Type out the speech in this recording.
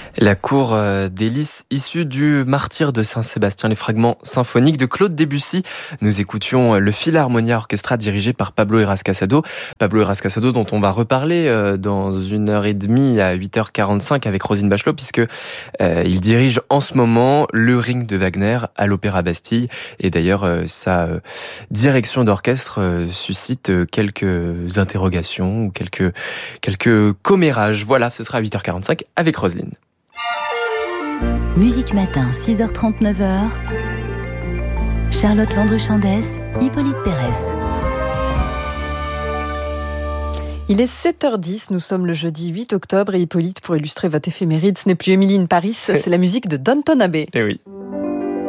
La cour des lys issue du Martyre de Saint-Sébastien, les fragments symphoniques de Claude Debussy. Nous écoutions le Philharmonia Orchestra dirigé par Pablo Heras Casado. Pablo Heras Casado dont on va reparler dans 1h30 à 8h45 avec Roselyne Bachelot puisque il dirige en ce moment le Ring de Wagner à l'Opéra Bastille. Et d'ailleurs, sa direction d'orchestre suscite quelques interrogations ou quelques commérages. Voilà, ce sera à 8h45 avec Roselyne. Musique Matin, 6h30, 9h. Charlotte Landru-Chandès, Hippolyte Pérez. Il est 7h10, nous sommes le jeudi 8 octobre et Hippolyte, pour illustrer votre éphéméride, ce n'est plus Emily in Paris, c'est la musique de Downton Abbey. Eh oui.